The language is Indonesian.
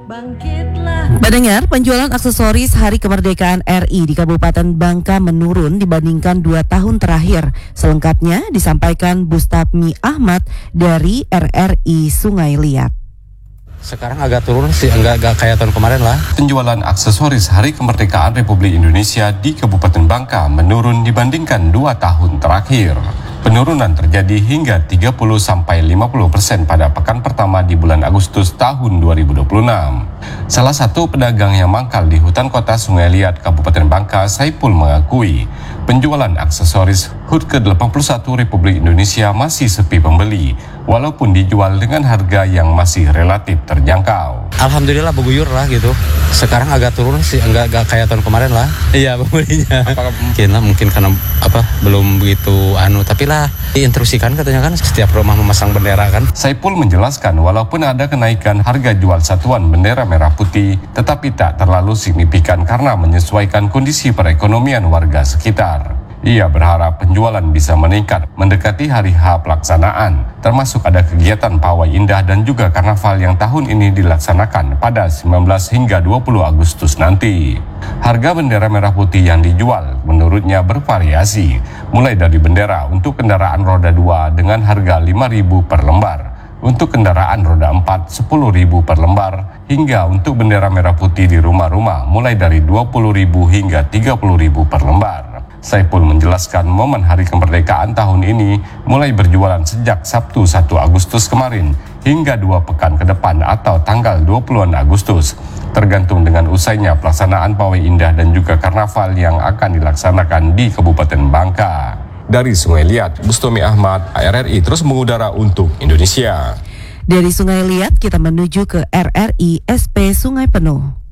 Pendengar, penjualan aksesoris Hari Kemerdekaan RI di Kabupaten Bangka menurun dibandingkan 2 tahun terakhir. Selengkapnya disampaikan Bustami Ahmad dari RRI Sungai Liat. Sekarang agak turun sih, enggak kayak tahun kemarin lah. Penjualan aksesoris Hari Kemerdekaan Republik Indonesia di Kabupaten Bangka menurun dibandingkan 2 tahun terakhir. Penurunan terjadi hingga 30-50% pada pekan pertama di bulan Agustus tahun 2026. Salah satu pedagang yang mangkal di hutan kota Sungai Liat, Kabupaten Bangka, Saipul mengakui penjualan aksesoris HUT ke-81 Republik Indonesia masih sepi pembeli, walaupun dijual dengan harga yang masih relatif terjangkau. Alhamdulillah beguyur lah gitu. Sekarang agak turun sih, enggak kayak tahun kemarin lah. Iya, pembelinya. Mungkin karena belum begitu tapi lah diinstruksikan katanya kan setiap rumah memasang bendera kan. Saipul menjelaskan walaupun ada kenaikan harga jual satuan bendera merah putih, tetapi tak terlalu signifikan karena menyesuaikan kondisi perekonomian warga sekitar. Ia berharap penjualan bisa meningkat mendekati hari H pelaksanaan, termasuk ada kegiatan pawai indah dan juga karnaval yang tahun ini dilaksanakan pada 19 hingga 20 Agustus nanti. Harga bendera merah putih yang dijual menurutnya bervariasi, mulai dari bendera untuk kendaraan roda 2 dengan harga 5.000 per lembar, untuk kendaraan roda 4 10.000 per lembar, hingga untuk bendera merah putih di rumah-rumah mulai dari 20.000 hingga 30.000 per lembar. Saipul menjelaskan momen Hari Kemerdekaan tahun ini mulai berjualan sejak Sabtu 1 Agustus kemarin hingga 2 pekan ke depan atau tanggal 20-an Agustus, tergantung dengan usainya pelaksanaan pawai indah dan juga karnaval yang akan dilaksanakan di Kabupaten Bangka. Dari Sungai Liat, Bustami Ahmad, RRI terus mengudara untuk Indonesia. Dari Sungai Liat kita menuju ke RRI SP Sungai Penuh.